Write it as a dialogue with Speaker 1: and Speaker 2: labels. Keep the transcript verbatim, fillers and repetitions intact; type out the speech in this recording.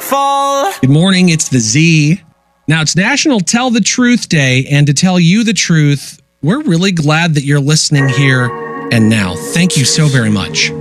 Speaker 1: fall.
Speaker 2: Good morning. It's the Z. Now, it's National Tell the Truth Day, and to tell you the truth, we're really glad that you're listening here and now. Thank you so very much.